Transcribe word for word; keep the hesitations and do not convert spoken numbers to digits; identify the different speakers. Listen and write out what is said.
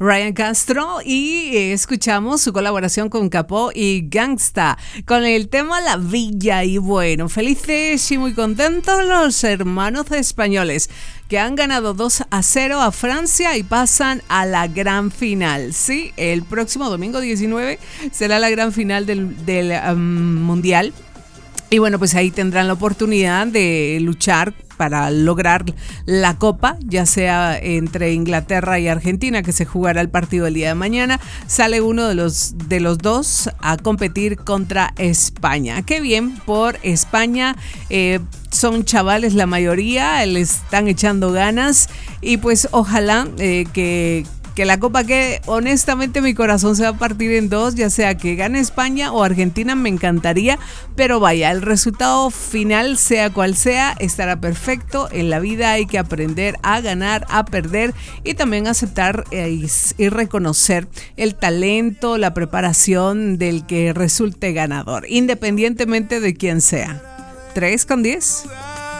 Speaker 1: Ryan Castro, y eh, escuchamos su colaboración con Capó y Gangsta con el tema La Villa. Y bueno, felices y muy contentos los hermanos españoles que han ganado dos a cero a Francia y pasan a la gran final. Sí, el próximo domingo diecinueve será la gran final del, del um, Mundial. Y bueno, pues ahí tendrán la oportunidad de luchar para lograr la Copa, ya sea entre Inglaterra y Argentina, que se jugará el partido el día de mañana. Sale uno de los, de los dos a competir contra España. Qué bien por España. Eh, son chavales la mayoría, le están echando ganas y pues ojalá eh, que... que la Copa quede, honestamente mi corazón se va a partir en dos, ya sea que gane España o Argentina, me encantaría, pero vaya, el resultado final, sea cual sea, estará perfecto. En la vida hay que aprender a ganar, a perder y también aceptar eh, y, y reconocer el talento, la preparación del que resulte ganador, independientemente de quién sea. tres con diez.